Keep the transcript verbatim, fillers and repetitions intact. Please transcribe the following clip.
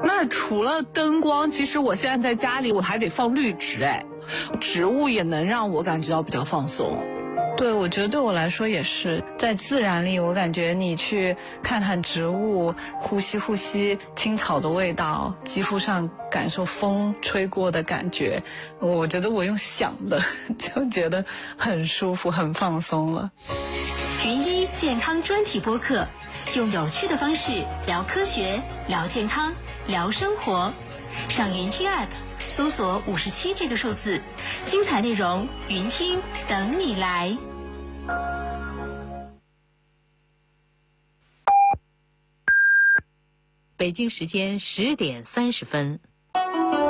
那除了灯光，其实我现在在家里我还得放绿植，哎，植物也能让我感觉到比较放松。 对，我觉得对我来说也是，在自然里，我感觉你去看看植物，呼吸呼吸青草的味道，肌肤上感受风吹过的感觉，我觉得我用想的就觉得很舒服，很放松了。 云一健康专题播客，用有趣的方式聊科学、聊健康、聊生活。上云听 App 搜索五十七这个数字，精彩内容云听等你来。 北京时间十点三十分。